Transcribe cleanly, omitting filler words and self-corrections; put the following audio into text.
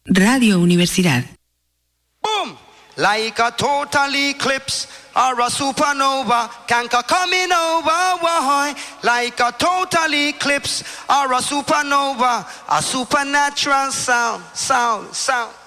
Radio Universidad. Boom! Like a total eclipse or a supernova, canker coming over, why? Like a total eclipse or a supernova, a supernatural sound.